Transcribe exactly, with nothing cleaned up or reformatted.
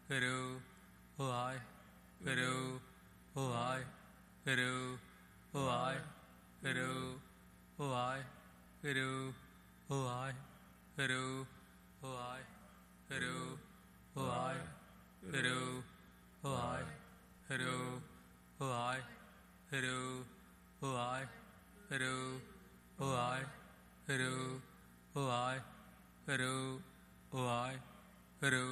Hello, oh I, hello, oh I, hello, oh I, hello, oh I, hello, oh I, hello, oh I, hello, oh I, hello, oh I, hello, oh I, hello, oh I, hello, oh I, hello, oh I, hello, oh I, hello.